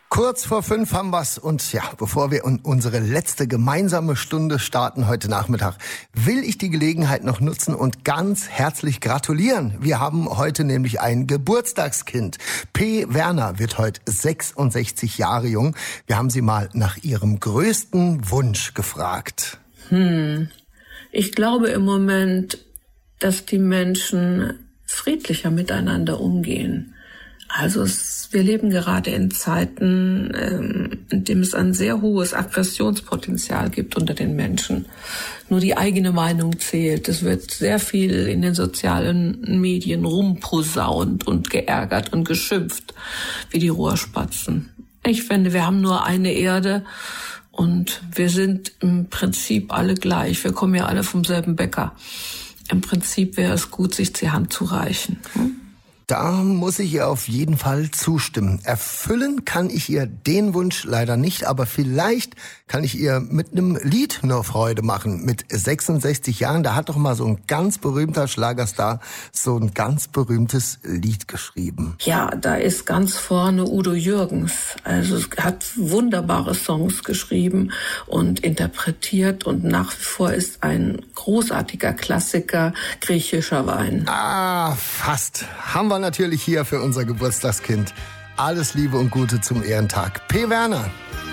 Kurz vor 5 haben wir's und ja, bevor wir in unsere letzte gemeinsame Stunde starten heute Nachmittag, will ich die Gelegenheit noch nutzen und ganz herzlich gratulieren. Wir haben heute nämlich ein Geburtstagskind. P. Werner wird heute 66 Jahre jung. Wir haben sie mal nach ihrem größten Wunsch gefragt. Ich glaube im Moment, dass die Menschen friedlicher miteinander umgehen. Also wir leben gerade in Zeiten, in denen es ein sehr hohes Aggressionspotenzial gibt unter den Menschen. Nur die eigene Meinung zählt. Es wird sehr viel in den sozialen Medien rumposaunt und geärgert und geschimpft, wie die Rohrspatzen. Ich finde, wir haben nur eine Erde und wir sind im Prinzip alle gleich. Wir kommen ja alle vom selben Bäcker. Im Prinzip wäre es gut, sich die Hand zu reichen. Da muss ich ihr auf jeden Fall zustimmen. Erfüllen kann ich ihr den Wunsch leider nicht, aber vielleicht kann ich ihr mit einem Lied nur Freude machen. Mit 66 Jahren, da hat doch mal so ein ganz berühmter Schlagerstar so ein ganz berühmtes Lied geschrieben. Ja, da ist ganz vorne Udo Jürgens. Also es hat wunderbare Songs geschrieben und interpretiert und nach wie vor ist ein großartiger Klassiker Griechischer Wein. Ah, fast. Haben wir natürlich hier für unser Geburtstagskind. Alles Liebe und Gute zum Ehrentag. P. Werner.